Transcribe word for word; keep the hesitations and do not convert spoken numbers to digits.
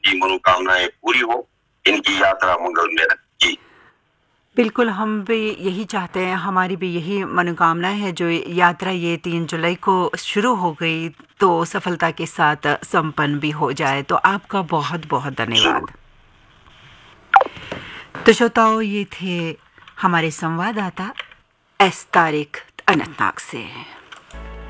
की मनोकामनाएं पूरी हो, इनकी यात्रा मंगल में रहे। जी बिल्कुल, हम भी यही चाहते हैं, हमारी भी यही मनोकामना है। जो यात्रा ये तीन जुलाई को शुरू हो गई तो सफलता के साथ संपन्न भी हो जाए। तो आपका बहुत बहुत धन्यवाद। तो श्रोताओं, ये थे हमारे संवाददाता एस तारिक अनंतनाग से।